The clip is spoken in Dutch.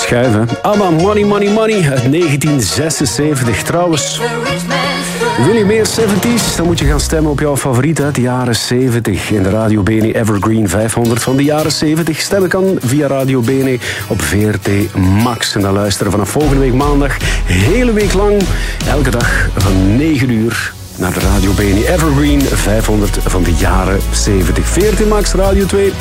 schuiven. ABBA, Money, Money, Money uit 1976. Trouwens, wil je meer 70's? Dan moet je gaan stemmen op jouw favoriet uit de jaren 70. In de Radio Bene Evergreen 500 van de jaren 70. Stemmen kan via Radio Bene op VRT Max. En dan luisteren vanaf volgende week maandag, hele week lang, elke dag van 9 uur... naar de Radio Bene Evergreen 500 van de jaren 70. VRT Max, Radio 2.